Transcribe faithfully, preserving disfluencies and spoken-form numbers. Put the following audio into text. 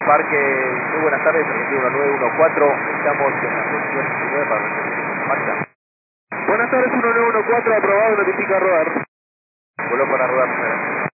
Parque, muy buenas tardes, Argentina uno nueve uno cuatro, estamos en la sección diecinueve para marcha. Buenas tardes, uno nueve uno cuatro, aprobado, notifica a rodar. Voló para rodar, señora.